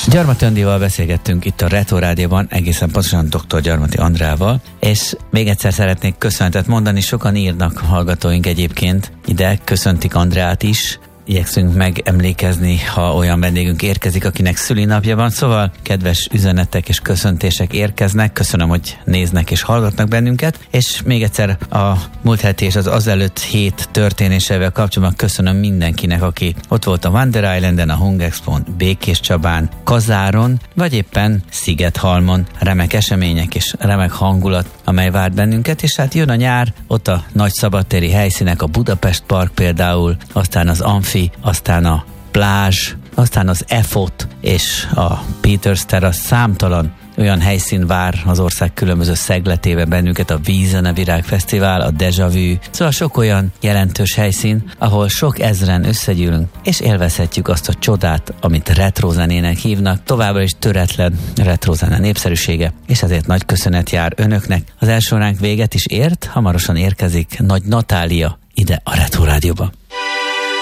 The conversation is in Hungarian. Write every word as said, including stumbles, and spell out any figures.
Gyarmati Andival beszélgettünk itt a Retro Rádióban, egészen pontosan doktor Gyarmati Andrával, és még egyszer szeretnék köszönetet mondani, sokan írnak hallgatóink egyébként ide, köszöntik Andrát is, igyekszünk megemlékezni, ha olyan vendégünk érkezik, akinek szülinapja van, szóval kedves üzenetek és köszöntések érkeznek, köszönöm, hogy néznek és hallgatnak bennünket, és még egyszer a múlt heti és az azelőtt hét történésével kapcsolatban köszönöm mindenkinek, aki ott volt a Wonder Islanden, a Hungexpon, Békés Csabán, Kazáron, vagy éppen Szigethalmon. Remek események és remek hangulat, amely várt bennünket, és hát jön a nyár, ott a nagy szabadtéri helyszínek, a Budapest Park például, aztán az Amfi, aztán a plázs, aztán az EFOT és a Peters Terrace, számtalan olyan helyszín vár az ország különböző szegletébe bennünket, a Vízene Virágfesztivál, a Deja Vu, szóval sok olyan jelentős helyszín, ahol sok ezren összegyűlünk, és élvezhetjük azt a csodát, amit retrozenének hívnak, továbbra is töretlen retrozene népszerűsége, és ezért nagy köszönet jár önöknek. Az első óránk véget is ért, hamarosan érkezik Nagy Natália ide a Retro Rádióba.